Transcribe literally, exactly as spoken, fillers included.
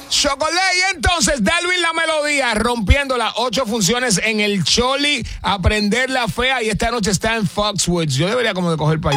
Chocolate, y entonces Dalvin La Melodía rompiendo las ocho funciones en el Choli, aprender la fea, y esta noche está en Foxwoods. Yo debería como de coger para allá.